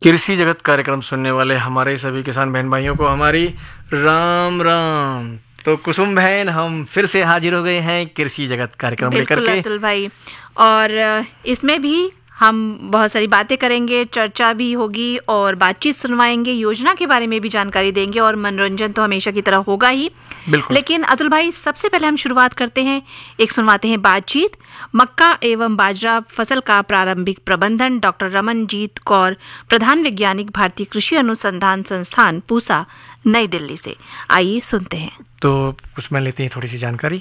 कृषि जगत कार्यक्रम सुनने वाले हमारे सभी किसान बहन भाइयों को हमारी राम राम। तो कुसुम बहन, हम फिर से हाजिर हो गए हैं कृषि जगत कार्यक्रम लेकर के। अतुल भाई, और इसमें भी हम बहुत सारी बातें करेंगे, चर्चा भी होगी और बातचीत सुनवाएंगे, योजना के बारे में भी जानकारी देंगे और मनोरंजन तो हमेशा की तरह होगा ही। बिल्कुल। लेकिन अतुल भाई, सबसे पहले हम शुरुआत करते हैं, सुनवाते हैं बातचीत मक्का एवं बाजरा फसल का प्रारंभिक प्रबंधन, डॉक्टर रमनजीत कौर, प्रधान वैज्ञानिक, भारतीय कृषि अनुसंधान संस्थान पूसा, नई दिल्ली से। आइए सुनते हैं। तो उसमें लेते हैं थोड़ी सी जानकारी।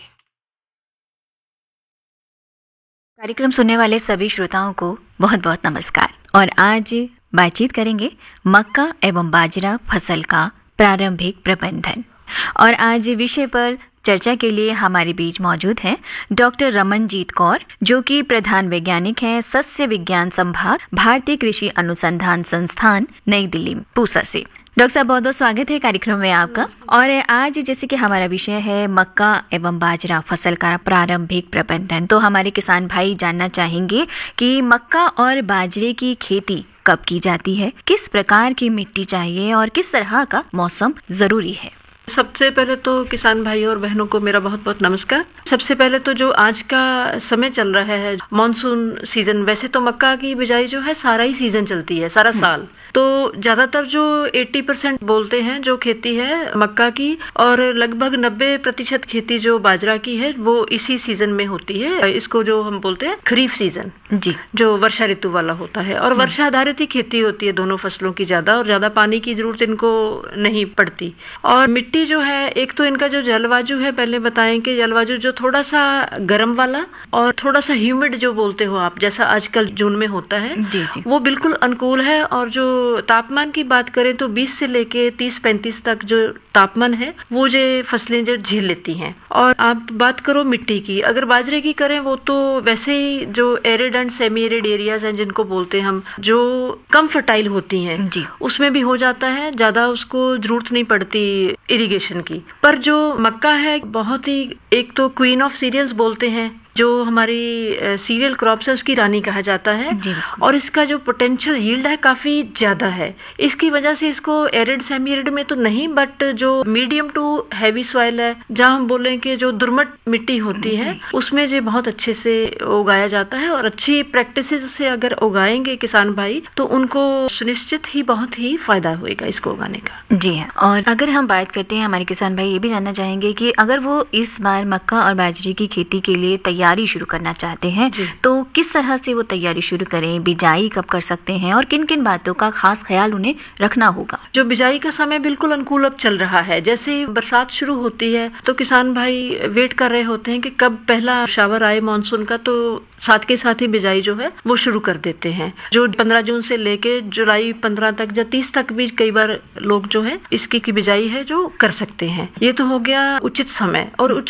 कार्यक्रम सुनने वाले सभी श्रोताओं को बहुत बहुत नमस्कार। और आज बातचीत करेंगे मक्का एवं बाजरा फसल का प्रारंभिक प्रबंधन। और आज विषय पर चर्चा के लिए हमारे बीच मौजूद हैं डॉक्टर रमनजीत कौर, जो कि प्रधान वैज्ञानिक हैं सस्य विज्ञान संभाग, भारतीय कृषि अनुसंधान संस्थान, नई दिल्ली, पूसा से। डॉक्टर साहब, बहुत बहुत स्वागत है कार्यक्रम में आपका। और आज जैसे कि हमारा विषय है मक्का एवं बाजरा फसल का प्रारंभिक प्रबंधन, तो हमारे किसान भाई जानना चाहेंगे कि मक्का और बाजरे की खेती कब की जाती है, किस प्रकार की मिट्टी चाहिए और किस तरह का मौसम जरूरी है। सबसे पहले तो किसान भाइयों और बहनों को मेरा बहुत बहुत नमस्कार। सबसे पहले तो जो आज का समय चल रहा है मॉनसून सीजन, वैसे तो मक्का की बिजाई जो है सारा ही सीजन चलती है, सारा साल। तो ज्यादातर जो 80% बोलते हैं जो खेती है मक्का की, और लगभग 90% खेती जो बाजरा की है वो इसी सीजन में होती है। इसको जो हम बोलते हैं खरीफ सीजन जी, जो वर्षा ऋतु वाला होता है। और वर्षा आधारित ही खेती होती है दोनों फसलों की, ज्यादा और ज्यादा पानी की जरूरत इनको नहीं पड़ती। और मिट्टी जो है, एक तो इनका जो जलवायु है, पहले बताएं कि जलवायु जो थोड़ा सा गर्म वाला और थोड़ा सा ह्यूमिड जो बोलते हो आप, जैसा आजकल जून में होता है, जी जी, वो बिल्कुल अनुकूल है। और जो तापमान की बात करें तो 20 से लेके 30-35 तक जो तापमान है वो जो फसलें जो झेल लेती हैं। और आप बात करो मिट्टी की, अगर बाजरे की करें वो तो वैसे ही जो arid and semi arid areas हैं जिनको बोलते हैं हम, जो कम फर्टाइल होती हैं जी, उसमें भी हो जाता है, ज्यादा उसको जरूरत नहीं पड़ती इरिगेशन की। पर जो मक्का है बहुत ही, एक तो क्वीन ऑफ सीरियल्स बोलते हैं, जो हमारी सीरियल क्रॉप्स है उसकी रानी कहा जाता है। और इसका जो पोटेंशियल यील्ड है काफी ज्यादा है। इसकी वजह से इसको एरिड सेमी एरिड में तो नहीं, बट जो मीडियम टू हैवी सॉइल है, जहाँ हम बोलें कि जो दुर्मट मिट्टी होती है उसमें जो बहुत अच्छे से उगाया जाता है। और अच्छी प्रैक्टिसेस से अगर उगाएंगे किसान भाई तो उनको सुनिश्चित ही बहुत ही फायदा होगा इसको उगाने का। जी हाँ। और अगर हम बात करते हैं, हमारे किसान भाई ये भी जानना चाहेंगे कि अगर वो इस बार मक्का और बाजरे की खेती के लिए तैयारी शुरू करना चाहते हैं तो किस तरह से वो तैयारी शुरू करें, बिजाई कब कर सकते हैं और किन किन बातों का खास ख्याल उन्हें रखना होगा। जो बिजाई का समय बिल्कुल अनुकूल अब चल रहा है, जैसे ही बरसात शुरू होती है तो किसान भाई वेट कर रहे होते हैं कि कब पहला शावर आए मॉनसून का, तो साथ के साथ ही बिजाई जो है वो शुरू कर देते हैं। जो 15 जून से लेके जुलाई 15 तक या 30 तक भी कई बार लोग जो है इसकी की बिजाई है जो कर सकते हैं। ये तो हो गया उचित समय। और